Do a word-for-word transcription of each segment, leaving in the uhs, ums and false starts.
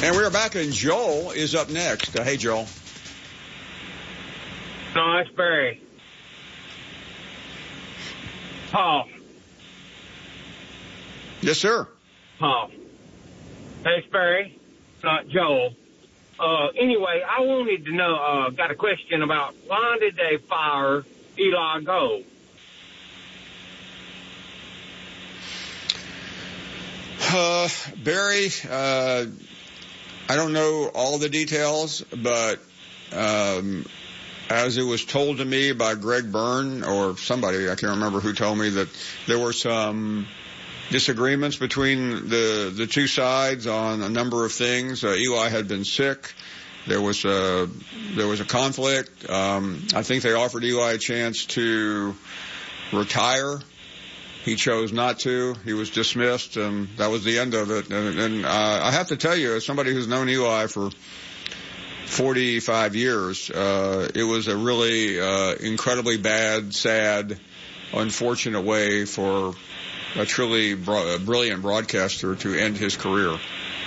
And we're back, and Joel is up next. Uh, hey, Joel. No, it's Barry. Paul. Yes, sir. Paul. Hey, it's Barry, not Joel. Uh, anyway, I wanted to know, uh, got a question about why did they fire Eli Gold? Uh, Barry, uh, I don't know all the details, but um, as it was told to me by Greg Byrne or somebody, I can't remember who told me, that there were some disagreements between the the two sides on a number of things. Uh, Eli had been sick. There was a there was a conflict. Um, I think they offered Eli a chance to retire. He chose not to. He was dismissed, and that was the end of it. And, and uh, I have to tell you, as somebody who's known Eli for forty-five years, uh, it was a really uh, incredibly bad, sad, unfortunate way for a truly bro- brilliant broadcaster to end his career.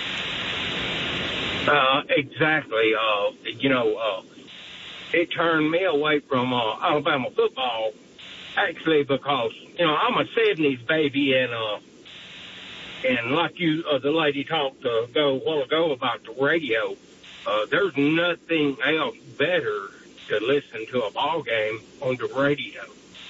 Uh, exactly. Uh, you know, uh, it turned me away from uh, Alabama football, actually, because, you know, I'm a seventies baby, and uh, and like you, uh, the lady talked uh, go, a while ago about the radio, uh, there's nothing else better to listen to a ball game on the radio.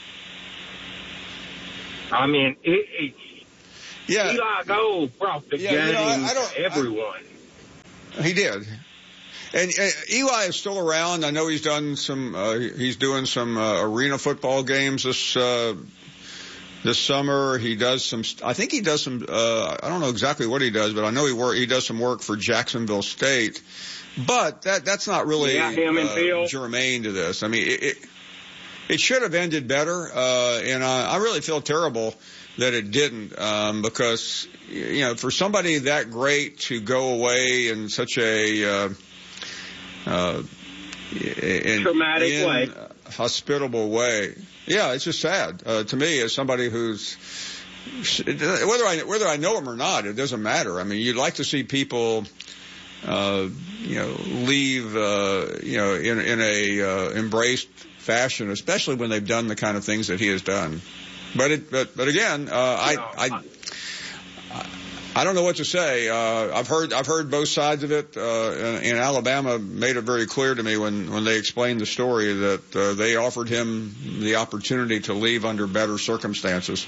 I mean, it, it's yeah. Eli Gold brought the yeah, game you know, I, I don't, to everyone. I, he did. And uh, Eli is still around. I know he's done some, uh, he's doing some uh, arena football games this uh, this summer. He does some, I think he does some, uh, I don't know exactly what he does, but I know he work, he does some work for Jacksonville State. But that that's not really yeah, him and uh, Bill. germane to this. I mean, it, it, it should have ended better, uh, and I, I really feel terrible that it didn't, um, because, you know, for somebody that great to go away in such a uh, uh, in, traumatic in way, hospitable way. Yeah, it's just sad uh, to me as somebody who's whether I whether I know him or not, it doesn't matter. I mean, you'd like to see people, uh, you know, leave, uh, you know, in in a uh, embraced fashion, especially when they've done the kind of things that he has done. But it, but but again, uh, I I. I don't know what to say. Uh, I've heard I've heard both sides of it. Uh, and, and Alabama made it very clear to me when, when they explained the story that uh, they offered him the opportunity to leave under better circumstances.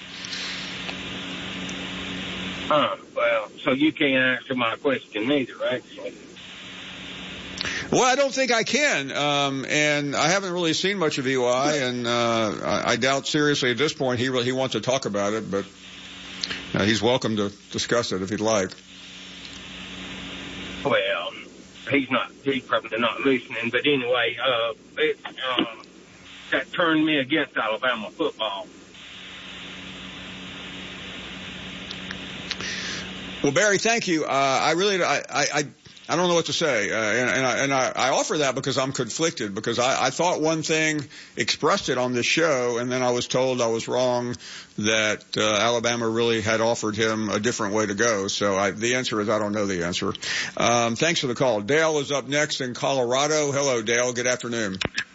Huh. Well, so you can't answer my question either, right? Well, I don't think I can. Um, and I haven't really seen much of Eli, and uh, I, I doubt seriously at this point he really, he wants to talk about it, but Uh, he's welcome to discuss it if he'd like. Well, he's not, he's probably not listening, but anyway, uh, it, uh, that turned me against Alabama football. Well, Barry, thank you. Uh, I really, I, I, I don't know what to say, uh, and, and, I, and I, I offer that because I'm conflicted, because I, I thought one thing, expressed it on this show, and then I was told I was wrong, that uh, Alabama really had offered him a different way to go. So I, the answer is I don't know the answer. Um, thanks for the call. Dale is up next in Colorado. Hello, Dale. Good afternoon.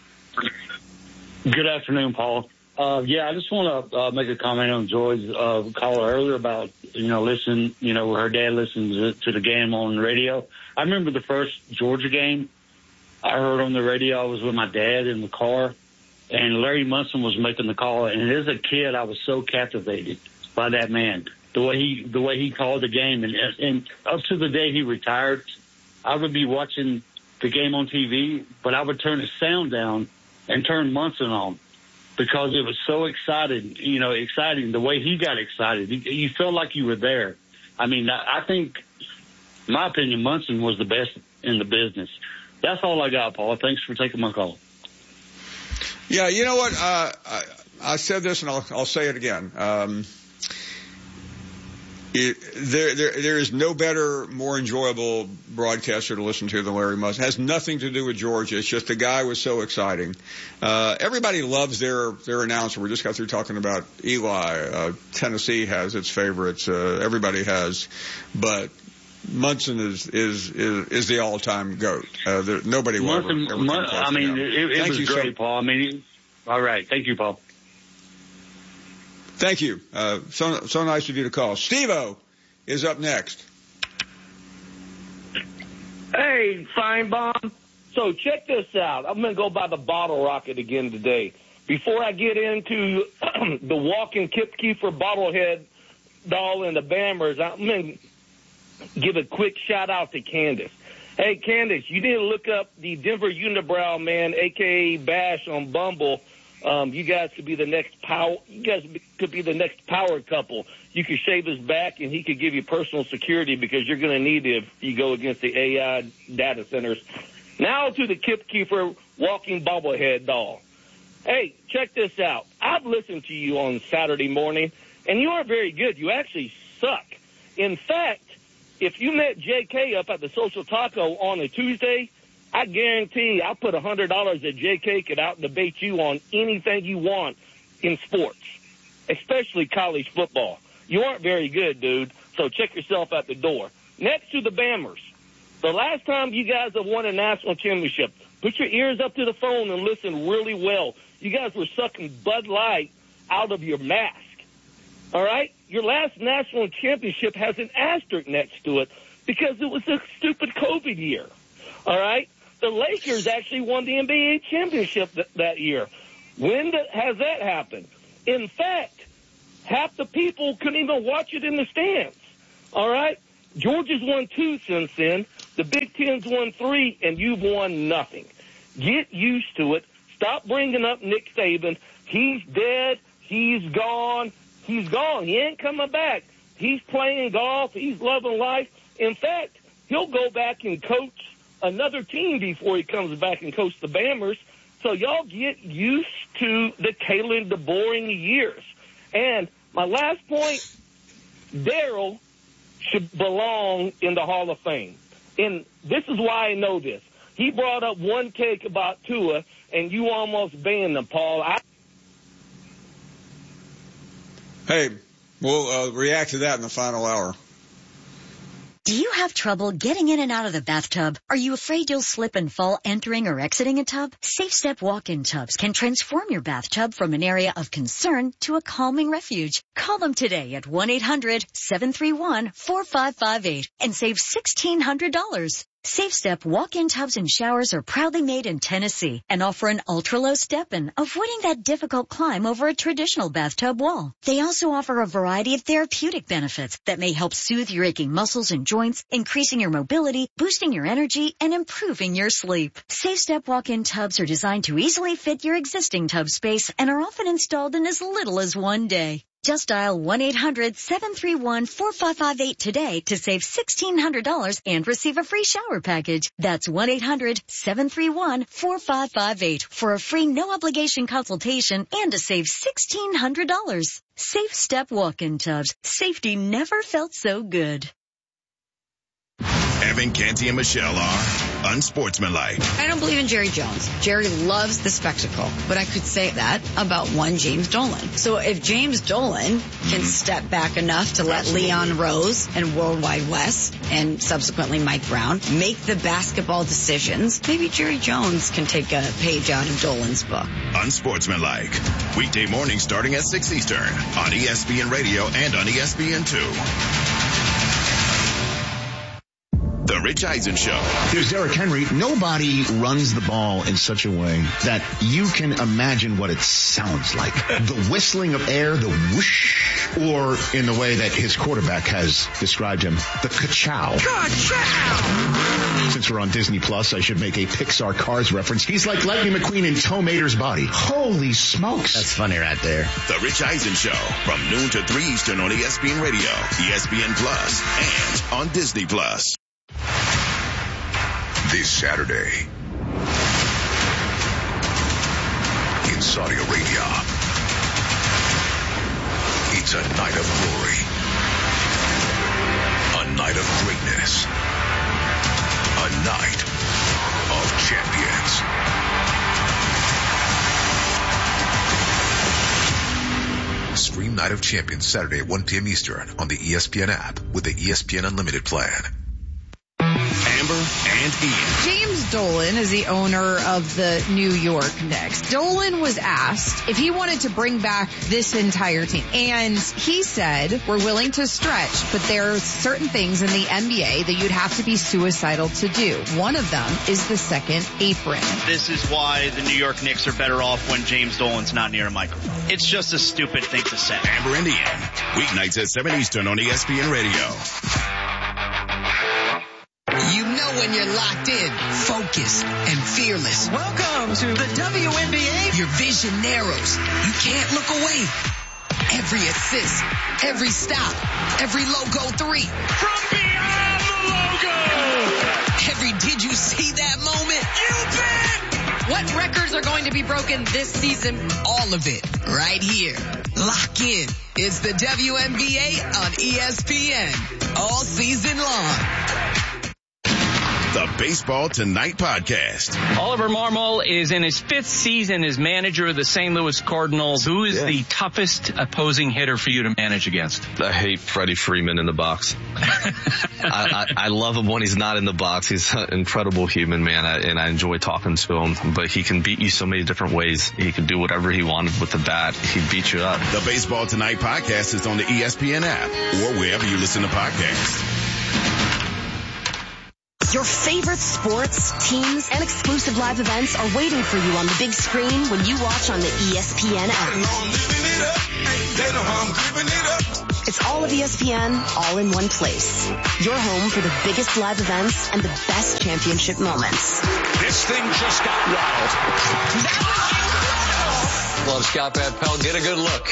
Good afternoon, Paul. Uh, yeah, I just want to uh, make a comment on Joy's uh, call earlier about, you know, listen, you know, her dad listens to, to the game on the radio. I remember the first Georgia game I heard on the radio. I was with my dad in the car, and Larry Munson was making the call. And as a kid, I was so captivated by that man, the way he the way he called the game. And, and up to the day he retired, I would be watching the game on T V, but I would turn the sound down and turn Munson on, because it was so exciting, you know, exciting, the way he got excited. You, you felt like you were there. I mean, I, I think, in my opinion, Munson was the best in the business. That's all I got, Paul. Thanks for taking my call. Yeah, you know what? Uh, I, I said this, and I'll, I'll say it again. Um, it, there, there, there is no better, more enjoyable broadcaster to listen to than Larry Munson. It has nothing to do with Georgia. It's just the guy was so exciting. Uh, everybody loves their, their announcer. We just got through talking about Eli. Uh, Tennessee has its favorites. Uh, everybody has. But Munson is is is, is the all-time GOAT. Uh, there, nobody will ever, Munson, ever come Mun- close I to mean, him. it, it Thank was you great, so, Paul. I mean, all right. Thank you, Paul. Thank you. Uh, so so nice of you to call. Steve-O is up next. Hey, Feinbaum. So check this out. I'm going to go by the bottle rocket again today. Before I get into the walking Kip Keefer bobblehead doll and the Bammers, I'm going to give a quick shout out to Candace. Hey, Candace, you need to look up the Denver Unibrow man, a k a. Bash, on Bumble. Um, you guys could be the next power. You guys could be the next power couple. You could shave his back, and he could give you personal security because you're going to need it if you go against the A I data centers. Now to the Kip Keefer walking bobblehead doll. Hey, check this out. I've listened to you on Saturday morning, and you aren't very good. You actually suck. In fact, if you met J K up at the Social Taco on a Tuesday, I guarantee I'll put one hundred dollars that J K could out-debate you on anything you want in sports, especially college football. You aren't very good, dude, so check yourself at the door. Next to the Bammers, the last time you guys have won a national championship, put your ears up to the phone and listen really well. You guys were sucking Bud Light out of your mask, all right? Your last national championship has an asterisk next to it because it was a stupid COVID year, all right? The Lakers actually won the N B A championship th- that year. When the, has that happened? In fact, half the people couldn't even watch it in the stands. All right? Georgia's won two since then. The Big Ten's won three, and you've won nothing. Get used to it. Stop bringing up Nick Saban. He's dead. He's gone. He's gone. He ain't coming back. He's playing golf. He's loving life. In fact, he'll go back and coach another team before he comes back and coach the Bammers. So y'all get used to the Kalen DeBoring years. And my last point, Daryl should belong in the Hall of Fame. And this is why I know this. He brought up one take about Tua, and you almost banned him, Paul. I- Hey, we'll uh, react to that in the final hour. Do you have trouble getting in and out of the bathtub? Are you afraid you'll slip and fall entering or exiting a tub? Safe Step walk-in tubs can transform your bathtub from an area of concern to a calming refuge. Call them today at one eight hundred seven three one four five five eight and save sixteen hundred dollars. Safe Step walk-in tubs and showers are proudly made in Tennessee and offer an ultra-low step-in, avoiding that difficult climb over a traditional bathtub wall. They also offer a variety of therapeutic benefits that may help soothe your aching muscles and joints, increasing your mobility, boosting your energy, and improving your sleep. Safe Step walk-in tubs are designed to easily fit your existing tub space and are often installed in as little as one day. Just dial one eight hundred seven three one four five five eight today to save sixteen hundred dollars and receive a free shower package. That's one eight hundred seven three one four five five eight for a free no-obligation consultation and to save sixteen hundred dollars. Safe Step walk-in tubs. Safety never felt so good. Evan, Canty, and Michelle are unsportsmanlike. I don't believe in Jerry Jones. Jerry loves the spectacle, but I could say that about one James Dolan. So if James Dolan can step back enough to let Absolutely. Leon Rose and Worldwide Wes and subsequently Mike Brown make the basketball decisions, maybe Jerry Jones can take a page out of Dolan's book. Unsportsmanlike. Weekday mornings starting at six Eastern on E S P N Radio and on E S P N two. The Rich Eisen Show. Here's Derrick Henry. Nobody runs the ball in such a way that you can imagine what it sounds like. The whistling of air, the whoosh, or in the way that his quarterback has described him, the ka-chow. Ka-chow! Since we're on Disney Plus, I should make a Pixar Cars reference. He's like Lightning McQueen in Tow Mater's body. Holy smokes. That's funny right there. The Rich Eisen Show from noon to three Eastern on E S P N Radio, E S P N Plus, and on Disney Plus. This Saturday in Saudi Arabia, it's a night of glory, a night of greatness, a night of champions. Stream Night of Champions Saturday at one p.m. Eastern on the E S P N app with the E S P N Unlimited plan. Amber and Ian. James Dolan is the owner of the New York Knicks. Dolan was asked if he wanted to bring back this entire team. And he said, we're willing to stretch, but there are certain things in the N B A that you'd have to be suicidal to do. One of them is the second apron. This is why the New York Knicks are better off when James Dolan's not near a microphone. It's just a stupid thing to say. Amber and Ian, weeknights at seven Eastern on E S P N Radio. You know when you're locked in, focused, and fearless. Welcome to the W N B A. Your vision narrows. You can't look away. Every assist, every stop, every logo three. From beyond the logo. Every did you see that moment? You bet. What records are going to be broken this season? All of it right here. Lock in. It's the W N B A on E S P N all season long. The Baseball Tonight podcast. Oliver Marmol is in his fifth season as manager of the Saint Louis Cardinals. Who is yeah. the toughest opposing hitter for you to manage against? I hate Freddie Freeman in the box. I, I, I love him when he's not in the box. He's an incredible human, man, I, and I enjoy talking to him. But he can beat you so many different ways. He can do whatever he wanted with the bat. He'd beat you up. The Baseball Tonight podcast is on the E S P N app or wherever you listen to podcasts. Your favorite sports, teams, and exclusive live events are waiting for you on the big screen when you watch on the E S P N app. It's all of E S P N, all in one place. Your home for the biggest live events and the best championship moments. This thing just got wild. Love Scott Van Pelt. Get a good look.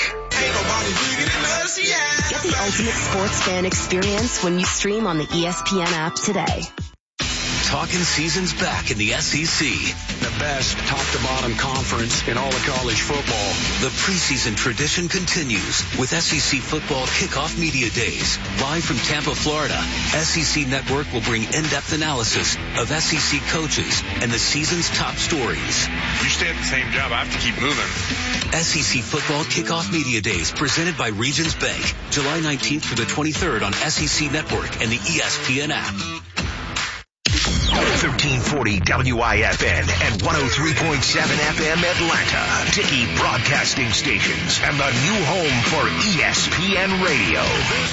Get the ultimate sports fan experience when you stream on the E S P N app today. Talking season's back in the S E C. The best top-to-bottom conference in all of college football. The preseason tradition continues with S E C Football Kickoff Media Days. Live from Tampa, Florida, S E C Network will bring in-depth analysis of S E C coaches and the season's top stories. You stay at the same job, I have to keep moving. S E C Football Kickoff Media Days presented by Regions Bank. July nineteenth through the twenty-third on S E C Network and the E S P N app. thirteen forty W I F N and one oh three point seven F M Atlanta. Dickey Broadcasting Stations and the new home for E S P N Radio.